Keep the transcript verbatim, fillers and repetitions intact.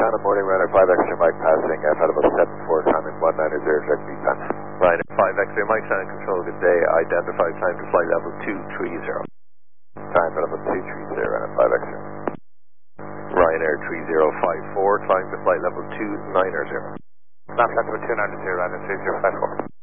Santa morning runner five extra Mike passing F at about seven four, climbing one nine zero, check V time. Ryanair five X-ray Mike Santa control, good day, identify climb to flight level two three zero. Time at level two three zero, Ryanair five X-ray. Ryanair three zero five four, climb to flight level two nine zero. Not flight level two nine zero, Ryanair three zero five four.